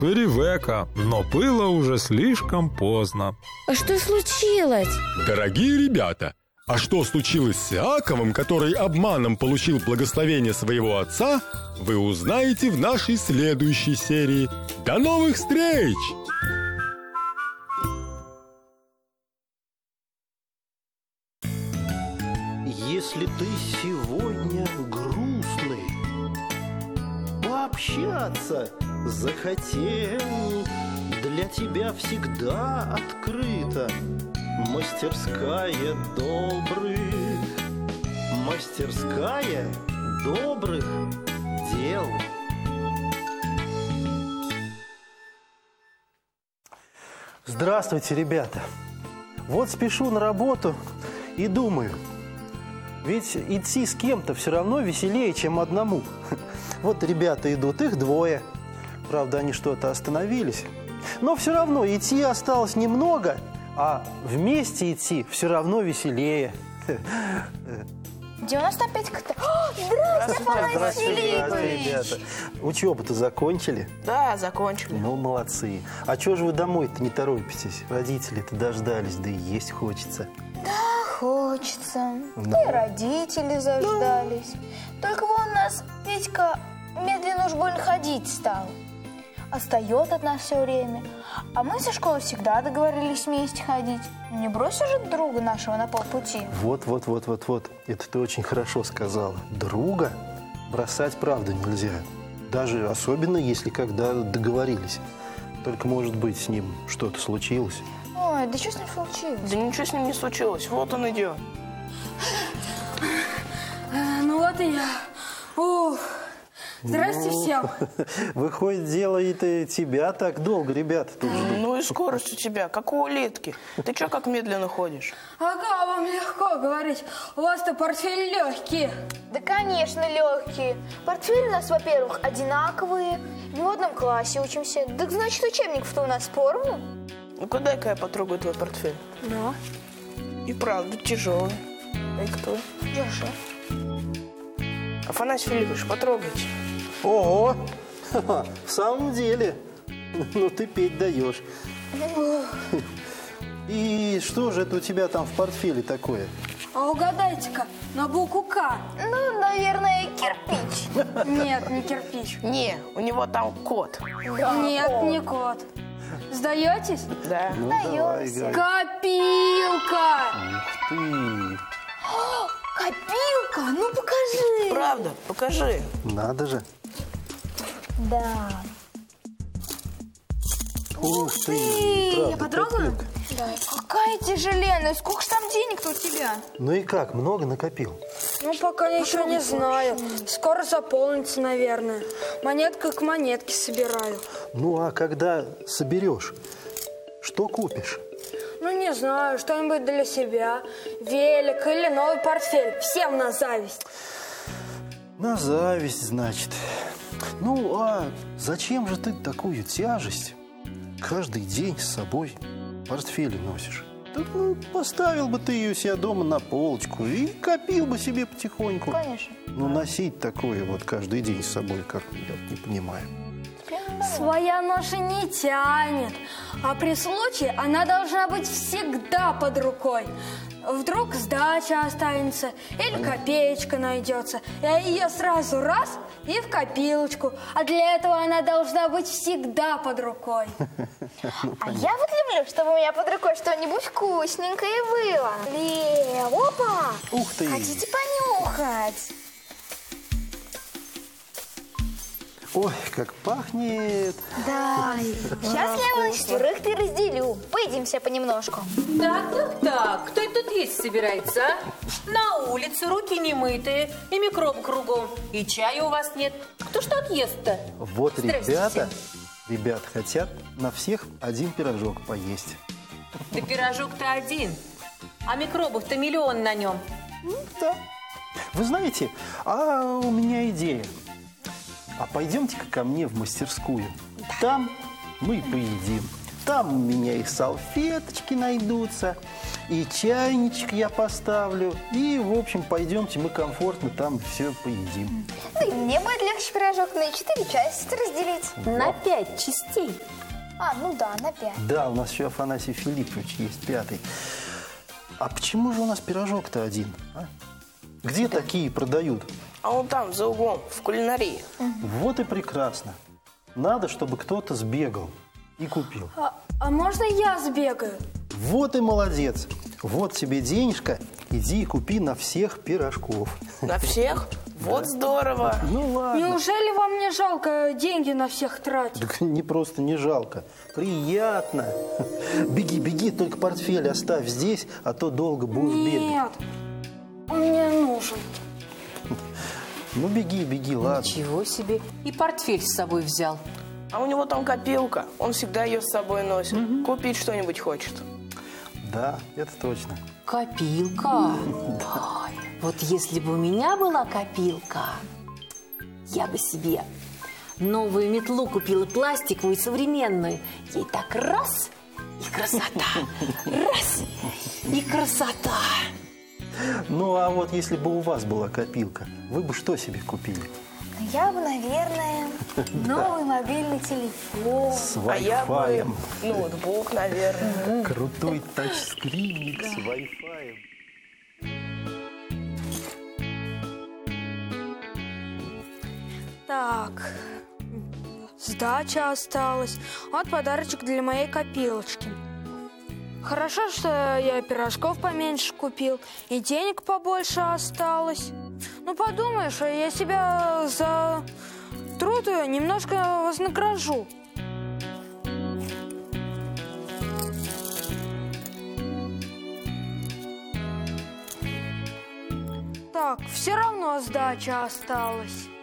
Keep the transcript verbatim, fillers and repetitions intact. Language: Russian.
Перевека, но было уже слишком поздно. А что случилось? Дорогие ребята, а что случилось с Иаковом, который обманом получил благословение своего отца, вы узнаете в нашей следующей серии. До новых встреч! Если ты сегодня грустный, пообщаться захотел, для тебя всегда открыта мастерская добрых, мастерская добрых дел. Здравствуйте, ребята! Вот спешу на работу и думаю, ведь идти с кем-то все равно веселее, чем одному. Вот ребята идут, их двое. Правда, они что-то остановились. Но все равно идти осталось немного, а вместе идти все равно веселее. Где у нас там Петька-то? Здравствуйте, Афанасий Филиппович! Ребята. Учебу-то закончили? Да, закончили. Ну, молодцы. А чего же вы домой-то не торопитесь? Родители-то дождались, да и есть хочется. Да, хочется. Да. И родители заждались. Только вон у нас Петька медленно уж больно ходить стал. Отстает от нас все время. А мы со школы всегда договорились вместе ходить. Не бросишь же друга нашего на полпути. Вот, вот, вот, вот, вот. Это ты очень хорошо сказала. Друга бросать правда нельзя. Даже особенно, если когда договорились. Только, может быть, с ним что-то случилось. Ой, да что с ним случилось? Да ничего с ним не случилось. Вот он идет. Ну вот и я. Ух. Здрасте Ну, всем. Выходит, дело и тебя так долго, ребята, тут ждут. Ну и скорость у тебя, как у улитки. Ты что как медленно ходишь? Ага, вам легко говорить. У вас-то портфель легкий. Да, конечно, легкие. Портфели у нас, во-первых, одинаковые. Не в одном классе учимся. Так значит, учебников-то у нас поровну. Ну-ка дай-ка я потрогаю твой портфель. Да. И правда тяжелый. Дай-ка твой. Держи. Афанасий Филиппович, потрогайте. Ого! Ха-ха, в самом деле, ну ты петь даешь. И что же это у тебя там в портфеле такое? А угадайте-ка, на букву К. Ну, наверное, кирпич. Нет, не кирпич. Не, у него там кот. Нет, не кот. Сдаетесь? Да. Ну, давай, Сдаемся. Галь. Копилка! Ух ты! Копилка? Ну, покажи. Правда, покажи. Надо же. Да. Ух ты! Я Правда, потрогаю? копилка. Да. Какая тяжеленная. Сколько ж там денег-то у тебя? Ну и как, много накопил? Ну, пока еще не знаю. Скоро заполнится, наверное. Монетка к монетке собираю. Ну а когда соберешь, что купишь? Ну, не знаю, что-нибудь для себя. Велик или новый портфель. Всем на зависть. На зависть, значит. Ну, а зачем же ты такую тяжесть каждый день с собой в портфеле носишь? Так, ну, поставил бы ты ее себе дома на полочку и копил бы себе потихоньку. Конечно. Ну, носить такое вот каждый день с собой, как я не понимаю. Своя ноша не тянет, а при случае она должна быть всегда под рукой. Вдруг сдача останется или копеечка найдется. Я ее сразу раз и в копилочку. А для этого она должна быть всегда под рукой. А я вот люблю, чтобы у меня под рукой что-нибудь вкусненькое было. Ле, опа! Ух ты! Хотите понюхать? Ой, как пахнет! Да. Сейчас я его на четверых ты разделю. Поедимся понемножку. Так, так, так. Кто это тут есть собирается, а? На улице, руки не мытые, и микроб кругом. И чая у вас нет. Кто ж тут ест-то? Вот Здрасте ребята, всем. ребят хотят на всех один пирожок поесть. Да пирожок-то один, а микробов-то миллион на нем. Ну, да. Вы знаете, а у меня идея. А пойдемте-ка ко мне в мастерскую. Там мы и поедим. Там у меня и салфеточки найдутся, и чайничек я поставлю. И, в общем, пойдемте, мы комфортно там все поедим. Ну и мне будет легче пирожок на четыре части разделить. На пять частей. А, ну да, на пять. Да, у нас еще Афанасий Филиппович есть, пятый. А почему же у нас пирожок-то один? А? Где такие продают? А он там, за углом, в кулинарии. Вот и прекрасно. Надо, чтобы кто-то сбегал и купил. А, а можно я сбегаю? Вот и молодец. Вот тебе денежка, иди и купи на всех пирожков. На всех? Вот здорово. Ну ладно. Неужели вам не жалко деньги на всех тратить? Так не просто не жалко. Приятно. Беги, беги, только портфель оставь здесь, а то долго будешь бегать. Нет, он мне нужен. Ну беги, беги, ладно. Ничего себе. И портфель с собой взял. А у него там копилка. Он всегда ее с собой носит. Купить что-нибудь хочет. Да, это точно. Копилка. Ой, вот если бы у меня была копилка, я бы себе новую метлу купила, пластиковую, современную. Ей так раз, и красота. Раз, и красота. Ну, а вот если бы у вас была копилка, вы бы что себе купили? Я бы, наверное, новый мобильный телефон. С А я бы Wi-Fi. ноутбук, наверное. Крутой тачскринник с Wi-Fi. Так, сдача осталась. Вот подарочек для моей копилочки. Хорошо, что я пирожков поменьше купил, и денег побольше осталось. Ну, подумаешь, я себя за труд немножко вознагражу. Так, все равно сдача осталась.